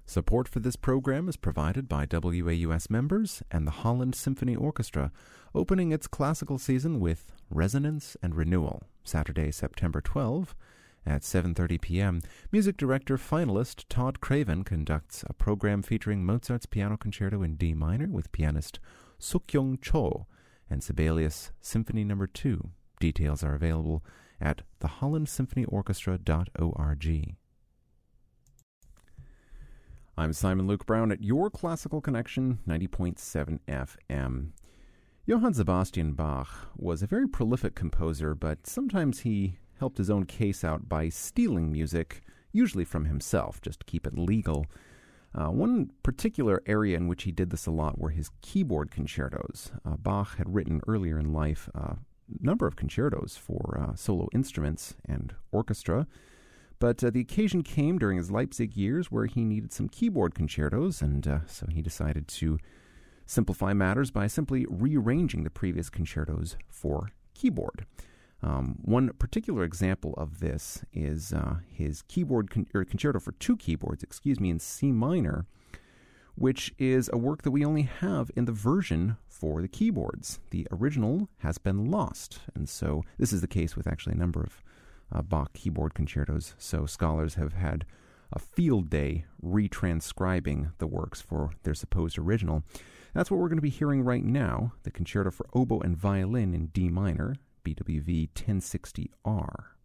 Support for this program is provided by WAUS members and the Holland Symphony Orchestra, opening its classical season with Resonance and Renewal, Saturday, September 12 at 7:30 p.m. Music director finalist Todd Craven conducts a program featuring Mozart's Piano Concerto in D minor with pianist Suk-Young Cho and Sibelius Symphony No. 2. Details are available at thehollandsymphonyorchestra.org. I'm Simon Luke Brown at Your Classical Connection, 90.7 FM. Johann Sebastian Bach was a very prolific composer, but sometimes he helped his own case out by stealing music, usually from himself, just to keep it legal. One particular area in which he did this a lot were his keyboard concertos. Bach had written earlier in life a number of concertos for solo instruments and orchestra, but the occasion came during his Leipzig years where he needed some keyboard concertos, and so he decided to simplify matters by simply rearranging the previous concertos for keyboard. One particular example of this is his concerto for two keyboards, in C minor, which is a work that we only have in the version for the keyboards. The original has been lost, and so this is the case with actually a number of Bach keyboard concertos, so scholars have had a field day retranscribing the works for their supposed original. That's what we're going to be hearing right now, the Concerto for Oboe and Violin in D minor, BWV 1060R.